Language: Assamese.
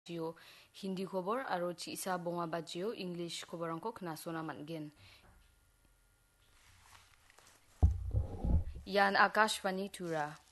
জিও হিন্দী খবৰ আৰু চিসা বঙা বাজিও ইংলিছ খবৰংকক নাচনা মানগেন ইয়ান আকাশবাণী থুৰা